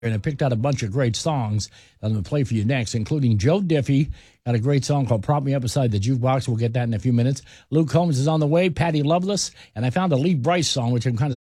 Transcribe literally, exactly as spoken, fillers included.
and I picked out a bunch of great songs that I'm going to play for you next, including Joe Diffie. Got a great song called Prop Me Up Beside the Jukebox. We'll get that in a few minutes. Luke Combs is on the way, Patty Loveless, and I found a Lee Brice song, which I'm kind of